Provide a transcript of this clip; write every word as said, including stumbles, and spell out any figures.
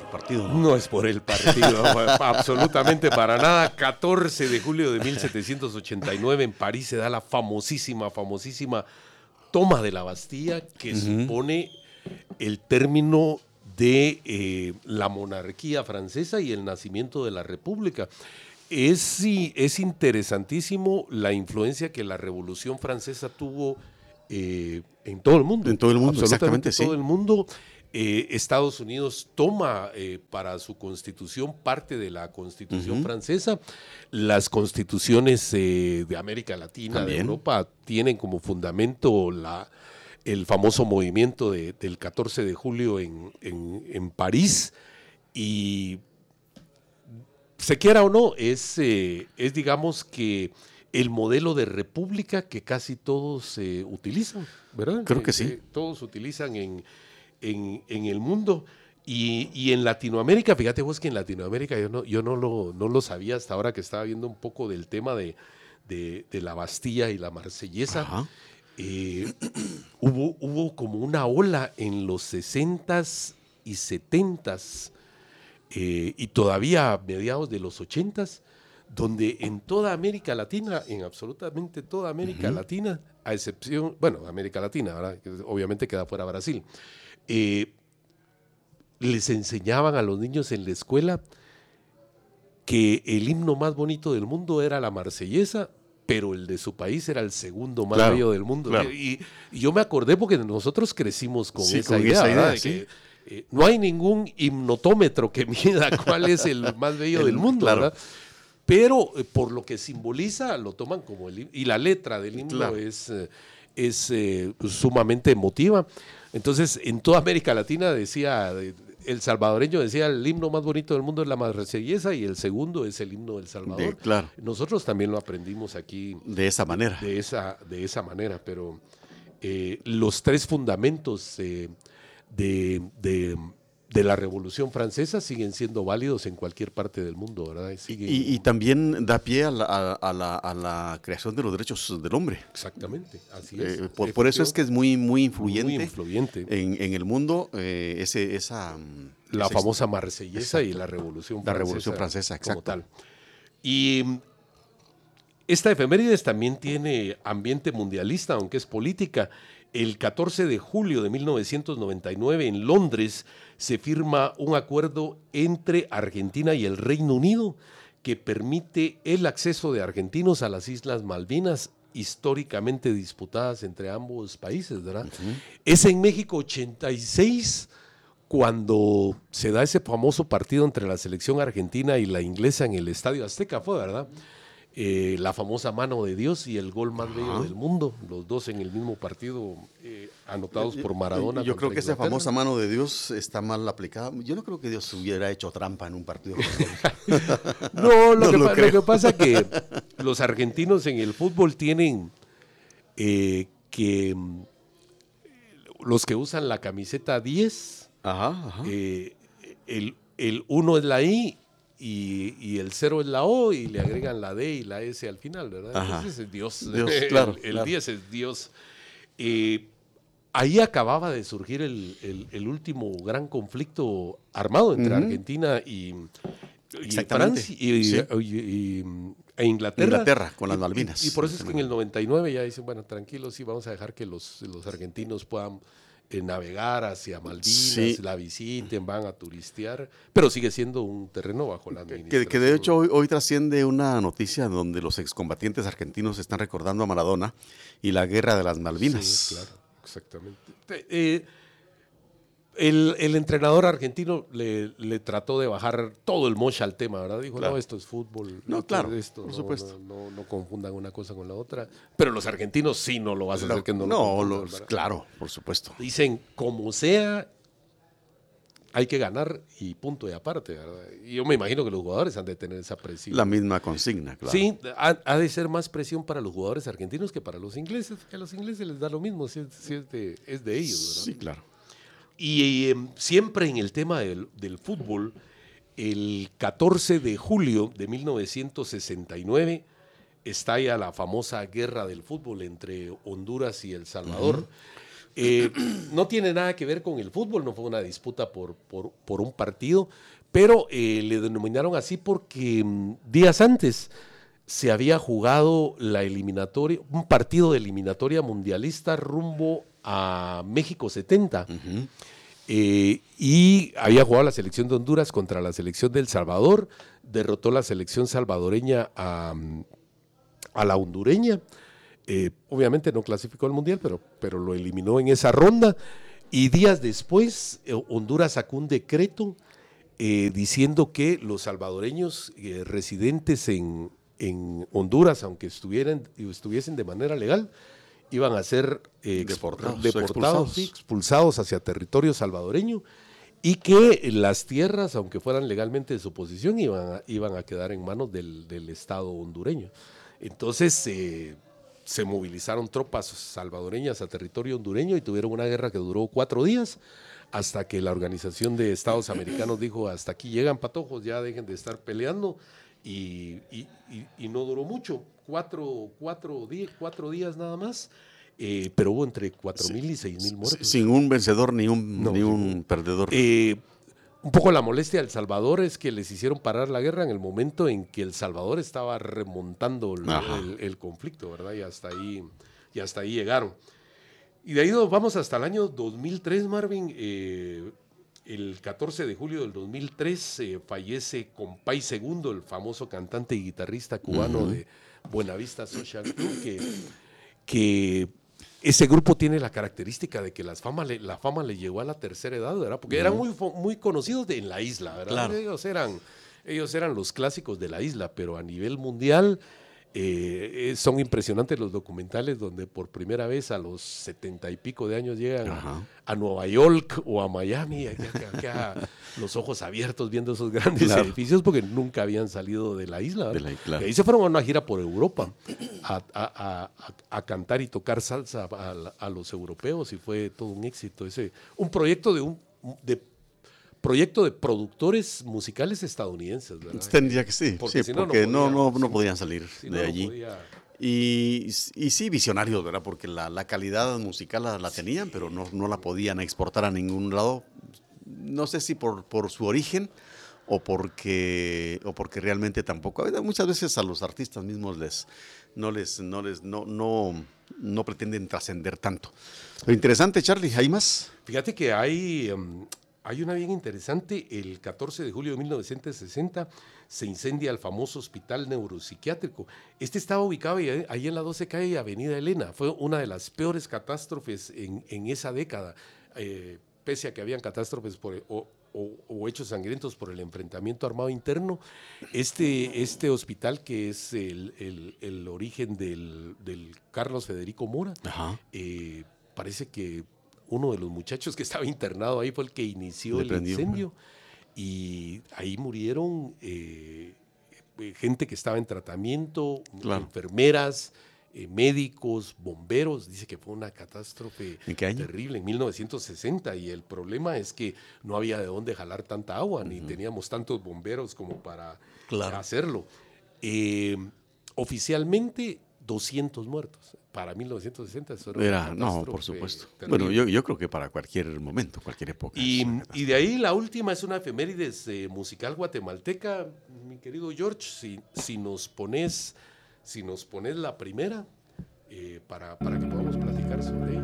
partido, ¿no? No es por el partido, absolutamente para nada. catorce de julio de mil setecientos ochenta y nueve en París se da la famosísima, famosísima toma de la Bastilla, que uh-huh. supone el término de eh, la monarquía francesa y el nacimiento de la República. Es, sí, es interesantísimo la influencia que la Revolución Francesa tuvo eh, en todo el mundo. En todo el mundo, exactamente, todo sí. el mundo. Eh, Estados Unidos toma eh, para su constitución parte de la constitución uh-huh. francesa. Las constituciones eh, de América Latina, ¿también? De Europa, tienen como fundamento la, el famoso movimiento de, del catorce de julio en, en, en París. Y se quiera o no, es, eh, es digamos que el modelo de república que casi todos eh, utilizan, ¿verdad? Creo que eh, sí. Eh, todos utilizan en... En, en el mundo y, y en Latinoamérica. Fíjate vos que en Latinoamérica yo no, yo no, lo, no lo sabía hasta ahora que estaba viendo un poco del tema de, de, de la Bastilla y la Marsellesa. Eh, hubo, hubo como una ola en los sesentas y setentas eh, y todavía a mediados de los ochentas, donde en toda América Latina, en absolutamente toda América uh-huh. Latina, a excepción, bueno, América Latina, ¿verdad? Obviamente queda fuera Brasil, Eh, les enseñaban a los niños en la escuela que el himno más bonito del mundo era la Marsellesa, pero el de su país era el segundo más claro, bello del mundo. Claro. Y, y yo me acordé porque nosotros crecimos con sí, esa con idea, esa idea de sí. que eh, no hay ningún himnotómetro que mida cuál es el más bello el, del mundo, claro. ¿verdad? Pero eh, por lo que simboliza lo toman como el himno, y la letra del himno claro. es, eh, es eh, sumamente emotiva. Entonces, en toda América Latina decía, el salvadoreño decía, el himno más bonito del mundo es la Marsellesa y el segundo es el himno del Salvador. De, claro. Nosotros también lo aprendimos aquí. De esa manera. De, de, esa, de esa manera, pero eh, los tres fundamentos eh, de, de, de la Revolución Francesa siguen siendo válidos en cualquier parte del mundo, ¿verdad? Siguen... Y, y también da pie a la, a, a, la, a la creación de los derechos del hombre. Exactamente, así es. Eh, por, por eso es que es muy, muy influyente, muy influyente. En, en el mundo eh, ese, esa... La ese, famosa Marsellesa y la Revolución Francesa. La Revolución Francesa, exacto. Como tal. Y esta efemérides también tiene ambiente mundialista, aunque es política. El catorce de julio de mil novecientos noventa y nueve en Londres se firma un acuerdo entre Argentina y el Reino Unido que permite el acceso de argentinos a las Islas Malvinas, históricamente disputadas entre ambos países, ¿verdad? Uh-huh. Es en México ochenta y seis cuando se da ese famoso partido entre la selección argentina y la inglesa en el Estadio Azteca, fue, ¿verdad? Eh, la famosa mano de Dios y el gol más bello del mundo, los dos en el mismo partido eh, anotados por Maradona. Yo, yo creo que esa famosa mano de Dios está mal aplicada. Yo no creo que Dios hubiera hecho trampa en un partido. no, lo, no que lo, pa- lo que pasa es que los argentinos en el fútbol tienen eh, que los que usan la camiseta diez, ajá, ajá. Eh, el, el uno es la I Y, y el cero es la O y le agregan la D y la S al final, ¿verdad? Ajá. Ese es Dios. Dios claro, el, el claro. diez es Dios. Eh, ahí acababa de surgir el, el, el último gran conflicto armado entre uh-huh. Argentina y, y Francia y, sí. y, y, e Inglaterra. Inglaterra, con las Malvinas. Y, y por eso es que en el noventa y nueve ya dicen, bueno, tranquilos, sí, vamos a dejar que los, los argentinos puedan Eh, navegar hacia Malvinas, sí. la visiten, van a turistear, pero sigue siendo un terreno bajo la administración. Que, que de hecho hoy, hoy trasciende una noticia donde los excombatientes argentinos están recordando a Maradona y la guerra de las Malvinas. Sí, claro, exactamente. Eh, el, el entrenador argentino le, le trató de bajar todo el mocha al tema, ¿verdad? Dijo, claro. no, esto es fútbol. No, claro, esto, por no, supuesto. No, no, no confundan una cosa con la otra. Pero los argentinos sí no lo vas a hacer no, que no, no lo confundan. Los, claro, por supuesto. Dicen, como sea, hay que ganar y punto y aparte, ¿verdad? Y yo me imagino que los jugadores han de tener esa presión. La misma consigna, claro. Sí, ha, ha de ser más presión para los jugadores argentinos que para los ingleses, que a los ingleses les da lo mismo si es, si es, de, es de ellos, ¿verdad? Sí, claro. Y eh, siempre en el tema del, del fútbol, el catorce de julio de mil novecientos sesenta y nueve estalla la famosa guerra del fútbol entre Honduras y El Salvador. Uh-huh. Eh, no tiene nada que ver con el fútbol, no fue una disputa por, por, por un partido, pero eh, le denominaron así porque mm, días antes se había jugado la eliminatoria, un partido de eliminatoria mundialista rumbo a México setenta. Uh-huh. Eh, y había jugado la selección de Honduras contra la selección de El Salvador, derrotó la selección salvadoreña a, a la hondureña, eh, obviamente no clasificó al Mundial, pero, pero lo eliminó en esa ronda, y días después eh, Honduras sacó un decreto eh, diciendo que los salvadoreños eh, residentes en, en Honduras, aunque estuvieran, estuviesen de manera legal, iban a ser eh, deportados, deportados expulsados. Sí, expulsados hacia territorio salvadoreño, y que las tierras, aunque fueran legalmente de su posesión, iban a, iban a quedar en manos del, del Estado hondureño. Entonces eh, se movilizaron tropas salvadoreñas a territorio hondureño y tuvieron una guerra que duró cuatro días, hasta que la Organización de Estados Americanos dijo: hasta aquí llegan, patojos, ya dejen de estar peleando. Y, y, y, y no duró mucho, cuatro, cuatro, días, cuatro días nada más, eh, pero hubo entre cuatro mil y seis mil muertos. Sin un vencedor ni un, no, ni un sin, perdedor. Eh, un poco la molestia de El Salvador es que les hicieron parar la guerra en el momento en que El Salvador estaba remontando el, el, el conflicto, ¿verdad? Y hasta ahí, y hasta ahí llegaron. Y de ahí nos vamos hasta el año dos mil tres, Marvin. Eh, El catorce de julio del dos mil tres eh, fallece Compay Segundo, el famoso cantante y guitarrista cubano uh-huh. de Buenavista Social Club, que, que ese grupo tiene la característica de que las fama le, la fama le llegó a la tercera edad, ¿verdad? Porque uh-huh. eran muy, muy conocidos de, en la isla, ¿verdad? Claro. Ellos eran, ellos eran los clásicos de la isla, pero a nivel mundial eh, son impresionantes los documentales donde por primera vez a los setenta y pico de años llegan a, a Nueva York o a Miami, acá, los ojos abiertos viendo esos grandes claro. edificios, porque nunca habían salido de la isla. De la, claro. Y ahí se fueron a una gira por Europa a, a, a, a, a cantar y tocar salsa a, a los europeos, y fue todo un éxito. Ese, un proyecto de un de proyecto de productores musicales estadounidenses, ¿verdad? Tendría que sí, porque, sí, si porque no, no, no, no podían salir si de no, allí. No podía... y, y sí, visionarios, ¿verdad? Porque la, la calidad musical la, la tenían, sí. pero no, no la podían exportar a ningún lado. No sé si por, por su origen o porque, o porque realmente tampoco. Muchas veces a los artistas mismos les, no, les, no, les, no, no, no pretenden trascender tanto. Pero interesante, Charlie, ¿hay más? Fíjate que hay... Um... Hay una bien interesante. El catorce de julio de mil novecientos sesenta se incendia el famoso hospital neuropsiquiátrico. Este estaba ubicado ahí, ahí en la doce calle Avenida Elena. Fue una de las peores catástrofes en, en esa década, eh, pese a que habían catástrofes por, o, o, o hechos sangrientos por el enfrentamiento armado interno. Este, este hospital, que es el, el, el origen del, del Carlos Federico Mora, eh, parece que uno de los muchachos que estaba internado ahí fue el que inició Le el prendió, incendio, ¿no? Y ahí murieron eh, gente que estaba en tratamiento, claro. enfermeras, eh, médicos, bomberos. Dice que fue una catástrofe ¿En qué año? terrible, en mil novecientos sesenta, y el problema es que no había de dónde jalar tanta agua, uh-huh. ni teníamos tantos bomberos como para claro. hacerlo. Eh, oficialmente doscientos muertos. Para mil novecientos sesenta eso era, era no, por supuesto. Terrible. Bueno, yo, yo creo que para cualquier momento, cualquier época. Y, y de ahí la última es una efemérides eh, musical guatemalteca, mi querido George. Si, si nos pones, si nos pones la primera, eh, para, para que podamos platicar sobre ella.